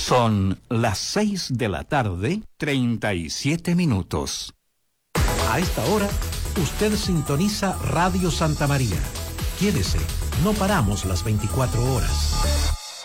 Son las 6:37. A esta hora, usted sintoniza Radio Santa María. Quédese, no paramos las 24 horas.